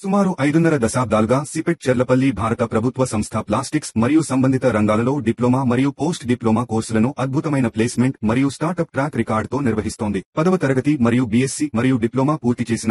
సుమారు 5.5 దశాబ్దాలుగా సిపెట్ చెర్లపల్లి భారత ప్రభుత్వ సంస్థ ప్లాస్టిక్స్ మరియు సంబంధిత రంగాలలో డిప్లొమా మరియు పోస్ట్ డిప్లొమా కోర్సులను అద్భుతమైన ప్లేస్మెంట్ మరియు స్టార్టప్ ట్రాక్ రికార్డుతో నిర్వహిస్తోంది. 10వ తరగతి మరియు బీఎస్సీ మరియు డిప్లొమా పూర్తి చేసిన